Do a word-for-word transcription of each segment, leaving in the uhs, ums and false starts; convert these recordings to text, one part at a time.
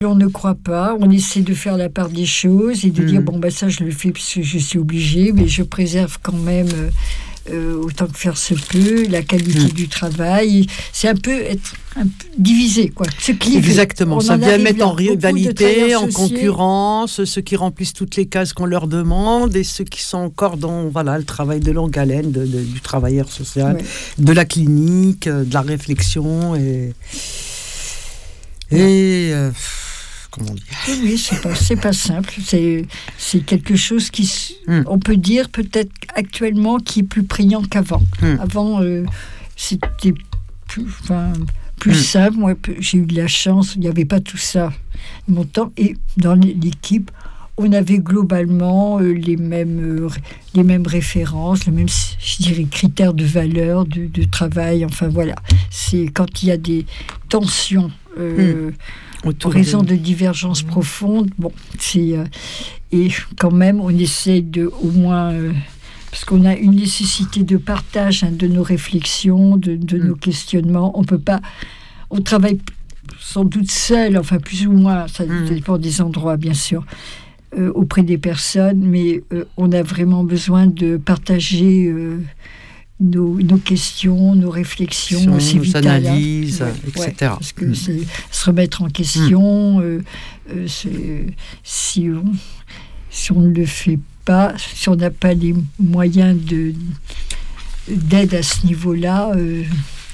On ne croit pas, on essaie de faire la part des choses et de mmh. dire bon bah ça je le fais parce que je suis obligée, mais je préserve quand même euh, euh, autant que faire se peut la qualité mmh. du travail. C'est un peu être un peu divisé quoi. Se cliver. Exactement, on ça vient mettre en rivalité, en sociaux. concurrence, ceux qui remplissent toutes les cases qu'on leur demande et ceux qui sont encore dans voilà le travail de longue haleine de, de, du travailleur social, ouais. de la clinique, de la réflexion et et euh, comment dire. Oui, c'est pas, c'est pas simple. C'est, c'est quelque chose qui, mm. on peut dire peut-être actuellement, qui est plus prégnant qu'avant. Mm. Avant, euh, c'était plus, enfin, plus mm. simple. Moi, j'ai eu de la chance. Il n'y avait pas tout ça de mon temps. Et dans l'équipe, on avait globalement euh, les mêmes, euh, les mêmes références, les mêmes, je dirais, critères de valeur, de, de travail. Enfin voilà. C'est quand il y a des tensions. Euh, mm. En raison de, de divergences mmh. profondes, bon, c'est euh, et quand même on essaie de au moins euh, parce qu'on a une nécessité de partage hein, de nos réflexions, de, de mmh. nos questionnements. On peut pas, on travaille sans doute seul, enfin plus ou moins, ça mmh. dépend des endroits bien sûr, euh, auprès des personnes, mais euh, on a vraiment besoin de partager. Euh, Nos, nos questions, nos réflexions, nos c'est vital, analyses, hein. et cetera. Ouais, parce que mmh. c'est se remettre en question. Mmh. Euh, euh, c'est, si, on, si on ne le fait pas, si on n'a pas les moyens de, d'aide à ce niveau-là, euh,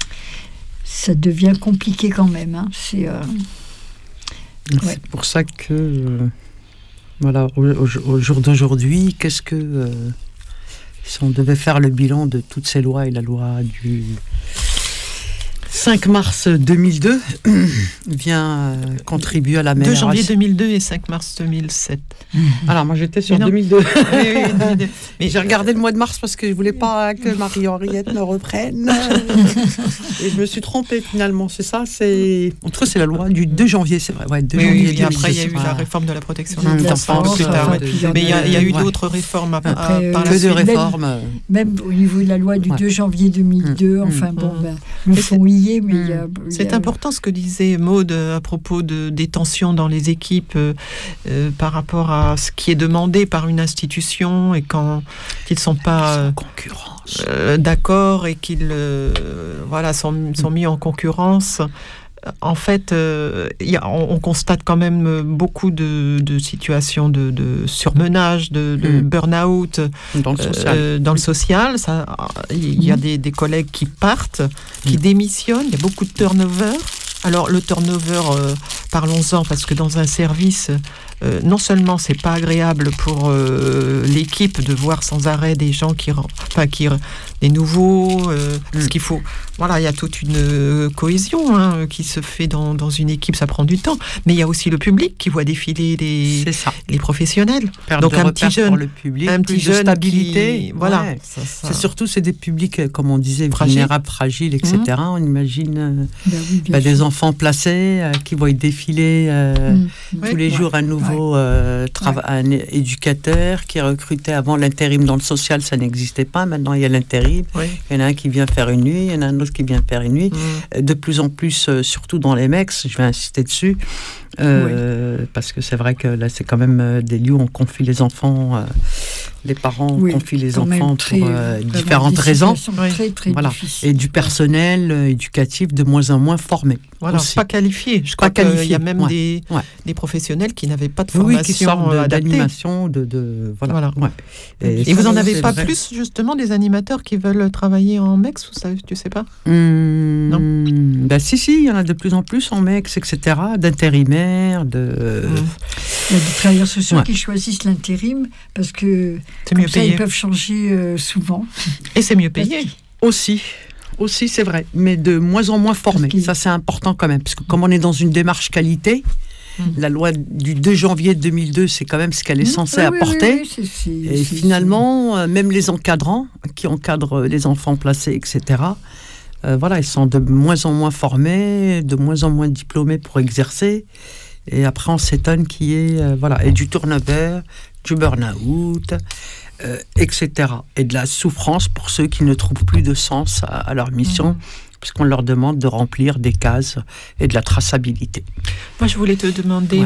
ça devient compliqué quand même. Hein. C'est, euh, c'est ouais. pour ça que, euh, voilà, au, au, au jour d'aujourd'hui, qu'est-ce que... Euh, si on devait faire le bilan de toutes ces lois et la loi du cinq mars deux mille deux vient contribuer à l'amélioration. deux janvier deux mille deux et cinq mars deux mille sept. Alors moi j'étais sur deux mille deux. Oui, oui, mais j'ai regardé le mois de mars parce que je voulais pas que Marie-Henriette me reprenne. Et je me suis trompée finalement. C'est ça, c'est entre c'est la loi du deux janvier, c'est vrai. Ouais, deux oui, janvier. Oui, et après il y a eu la réforme de la protection de des enfants plus tard. Mais il y a, il y a eu ouais. d'autres réformes à, après, à, par que la de suite. réformes. Même, même au niveau de la loi du ouais. deux janvier deux mille deux, mmh. enfin mmh. bon, ben, le fond y est, mais mmh. il y a. C'est il y a... important ce que disait Maude à propos de, des tensions dans les équipes euh, euh, par rapport à ce qui est demandé par une institution et quand ils ne sont pas euh, concurrence. Euh, d'accord et qu'ils euh, voilà, sont, sont mis en concurrence. En fait, euh, y a, on, on constate quand même beaucoup de, de situations de, de surmenage, de, de mmh. burn-out dans le social. Euh, dans le social, ça, il y a mmh. des, des collègues qui partent, qui mmh. démissionnent. Il y a beaucoup de turnover. Alors le turnover, euh, parlons-en parce que dans un service, euh, non seulement c'est pas agréable pour euh, l'équipe de voir sans arrêt des gens qui, enfin qui, des nouveaux, euh, mmh. parce qu'il faut, voilà, il y a toute une euh, cohésion hein, qui se fait dans, dans une équipe, ça prend du temps. Mais il y a aussi le public qui voit défiler les, les professionnels. Perte donc de un petit jeune, pour le public, un petit plus jeune de stabilité, qui, voilà. Ouais. Ça, ça... C'est surtout c'est des publics, comme on disait, Fragile. vulnérables, fragiles, et cetera. Mmh. On imagine euh, ben oui, bah, des enfants placés euh, qui voient défiler euh, mmh. tous oui. les jours ouais. un nouveau ouais. euh, trava- ouais. un éducateur qui est recruté. Avant l'intérim dans le social, ça n'existait pas. Maintenant, il y a l'intérim. Oui. Il y en a un qui vient faire une nuit, il y en a un autre qui vient faire une nuit. Mmh. De plus en plus, euh, surtout dans les mecs, je vais insister dessus, euh, oui. parce que c'est vrai que là, c'est quand même des lieux où on confie les enfants, euh, les parents oui, confient les enfants très, pour euh, différentes raisons. Très, très voilà. Et du personnel euh, éducatif de moins en moins formé. Voilà, aussi. Pas qualifié. Je crois qu'il y a même ouais. Des, ouais. des professionnels qui n'avaient pas de formation oui, qui sortent de, adaptée. d'animation, de, de voilà. voilà. Ouais. Et, et, et vous en avez pas vrai. plus justement des animateurs qui veulent travailler en M E X, vous tu sais pas mmh, Non. Ben si si, il y en a de plus en plus en M E X, et cetera. D'intérimaires, de. Mmh. Il y a des travailleurs sociaux ouais. qui choisissent l'intérim parce que c'est mieux ça, payé. Ils peuvent changer euh, souvent. Et c'est mieux payé aussi. Aussi, c'est vrai, mais de moins en moins formés. Ça, c'est important quand même, parce que comme on est dans une démarche qualité, mmh. la loi du deux janvier deux mille deux, c'est quand même ce qu'elle est censée mmh, oui, apporter. Oui, oui, c'est, c'est, et c'est, finalement, c'est... même les encadrants, qui encadrent les enfants placés, et cetera, euh, voilà, ils sont de moins en moins formés, de moins en moins diplômés pour exercer. Et après, on s'étonne qu'il y ait, euh, voilà, et du turnover, du burn-out, euh, et cetera. Et de la souffrance pour ceux qui ne trouvent plus de sens à, à leur mission, mmh. puisqu'on leur demande de remplir des cases et de la traçabilité. Moi, je voulais te demander,